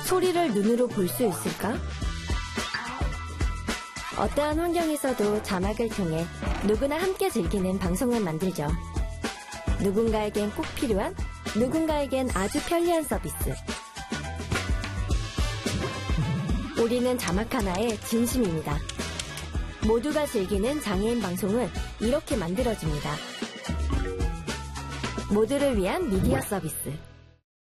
소리를 눈으로 볼 수 있을까? 어떠한 환경에서도 자막을 통해 누구나 함께 즐기는 방송을 만들죠. 누군가에겐 꼭 필요한, 누군가에겐 아주 편리한 서비스. 우리는 자막 하나에 진심입니다. 모두가 즐기는 장애인 방송은 이렇게 만들어집니다. 모두를 위한 미디어 서비스.